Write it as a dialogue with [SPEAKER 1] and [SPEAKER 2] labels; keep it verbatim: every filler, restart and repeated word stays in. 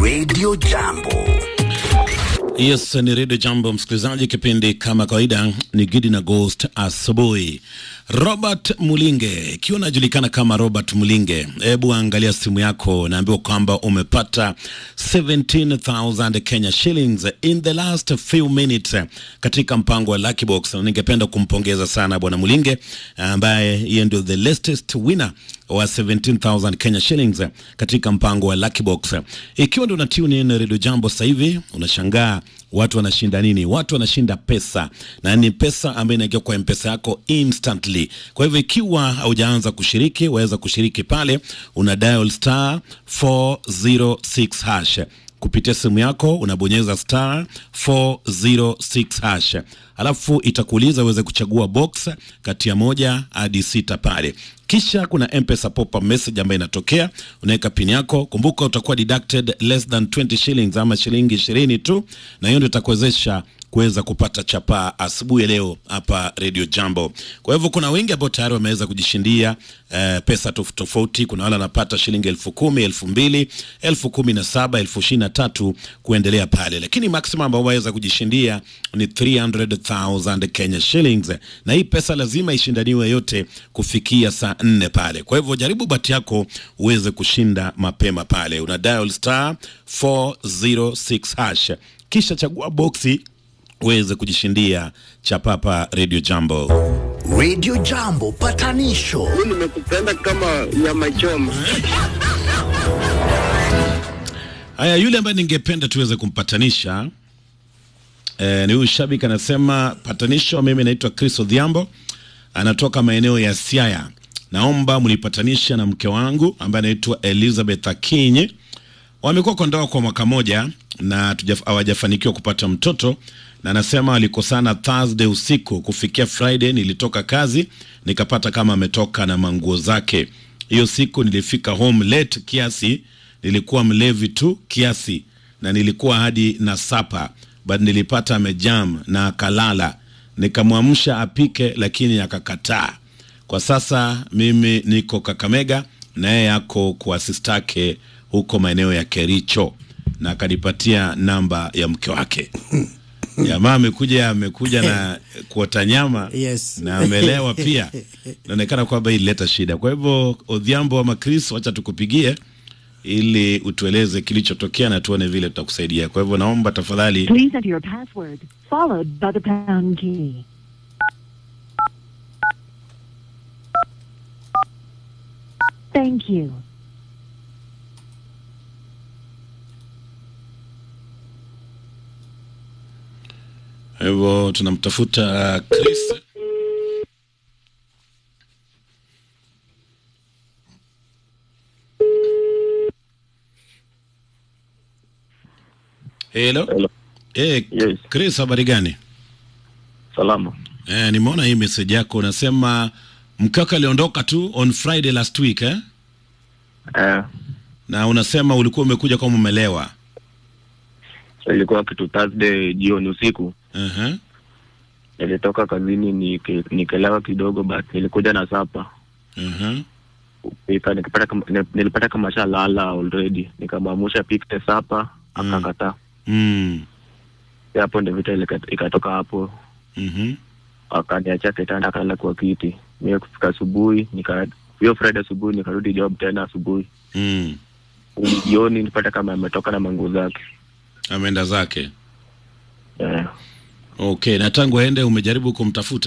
[SPEAKER 1] Radio Jambo.
[SPEAKER 2] Yes, ni Radio Jambo msikilizaji, kipindi kama kawaida ni Gidi na Ghost asubuhi. Robert Mulinge, ikiwa unajulikana kama Robert Mulinge, hebu angalia simu yako, naambiwa kwamba umepata seventeen thousand Kenya shillings in the last few minutes katika mpango wa Lucky Box. Ningependa kumpongeza sana bwana Mulinge ambaye yeye ndio the latest winner wa seventeen thousand Kenya shillings katika mpango wa Lucky Box. Ikiwa ndio unatune in Radio Jambo sasa hivi, unashangaa watu wanashinda nini? Watu wanashinda pesa, na ni pesa ambayo inaingia kwa M-Pesa yako instantly. Kwa hivyo ikiwa haujaanza kushiriki, waweza kushiriki pale, una dial star four zero six hash. Kupitia simu yako unabonyeza star four zero six hash. Alafu itakuuliza uweze kuchagua box kati ya moja hadi sita pale. Kisha kuna M-Pesa pop-up message ambayo inatokea, unaweka pin yako. Kumbuka utakuwa deducted less than twenty shillings ama shilingi ishirini tu, na hiyo ndio itakuwezesha kuweza kupata chapa asubuhi leo hapa Radio Jambo. Kwa hivyo kuna wengi ambao tayari wameweza kujishindia eh, pesa tofauti. Kuna wale wanapata shilingi elfu kumi, elfu mbili, elfu kumi na saba, elfu ishirini na tatu kuendelea pale. Lakini maximum ambao waweza kujishindia ni three hundred thousand Kenya shillings. Na hii pesa lazima ishindaniwe yote kufikia saa nne pale. Kwa hivyo jaribu bahati yako uweze kushinda mapema pale. Una dial star four zero six hash. Kisha chagua boxi uweze kujishindia chapapa Radio Jambo.
[SPEAKER 1] Radio Jambo patanisho.
[SPEAKER 3] Mimi nimekupenda kama nyama choma.
[SPEAKER 2] Haya, yule ambaye ningependa tuweze kumpatanisha eh, ni huyu shabiki anasema, patanisho, mimi naitwa Chris Odhiambo, anatoka maeneo ya Siaya. Naomba mlipatanisha na mke wangu ambaye anaitwa Elizabeth Akinyi. Wamekuwa kwa ndoa kwa mwaka moja na hawajafanikiwa kupata mtoto, na anasema alikosana Thursday usiku. Kufikia Friday nilitoka kazi nikapata kama ametoka na manguo zake. Hiyo siku nilifika home late kiasi, nilikuwa mlevi tu kiasi, na nilikuwa hadi na sapa, but nilipata amejam na akalala. Nikamwamsha apike lakini akakataa. Kwa sasa mimi niko Kakamega na yeye yako kwa sistake huko maeneo ya Kericho, na akanipatia namba ya mke wake. Jamaa amekuja amekuja na kuota nyama,
[SPEAKER 4] yes,
[SPEAKER 2] na amelewa pia. Inaonekana kwamba ilileta shida. Kwa hivyo Odhiambo ama Chris, wacha tukupigie ili utueleze kilichotokea na tuone vile tutakusaidia. Kwa hivyo naomba tafadhali,
[SPEAKER 5] please enter your password followed by the pound key. Thank you.
[SPEAKER 2] hivyo tunamtafuta Chris. Hello.
[SPEAKER 3] Hello.
[SPEAKER 2] Eh,
[SPEAKER 3] Yes.
[SPEAKER 2] Chris, habari gani?
[SPEAKER 3] Salama.
[SPEAKER 2] Eh, nimeona hii message yako, unasema mkaka aliondoka tu on Friday last week eh?
[SPEAKER 3] Eh,
[SPEAKER 2] Na unasema ulikuwa umekuja kama umelewa.
[SPEAKER 3] ilikuwa kitu Thursday jioni usiku.
[SPEAKER 2] Eh. Uh-huh.
[SPEAKER 3] Nilitoka kazini nike, nikelewa kidogo, but nilikuja na sapa.
[SPEAKER 2] Eh. Uh-huh.
[SPEAKER 3] Nika nikipata kama, nilipata kama shalala already. Nikamwamsha pikte sapa,
[SPEAKER 2] Mm.
[SPEAKER 3] akakataa.
[SPEAKER 2] Mm.
[SPEAKER 3] Hapo ndio vita ile ikatoka hapo.
[SPEAKER 2] Mhm.
[SPEAKER 3] Akaniacha kitanda akalala kwa kiti. Mimi kufika asubuhi nika hiyo Friday asubuhi nikarudi job tena asubuhi.
[SPEAKER 2] Mm.
[SPEAKER 3] Jioni nilipata kama ametoka na manguo zake.
[SPEAKER 2] Ameenda zake.
[SPEAKER 3] Eh.
[SPEAKER 2] Okay, na tangu aende umejaribu kumtafuta?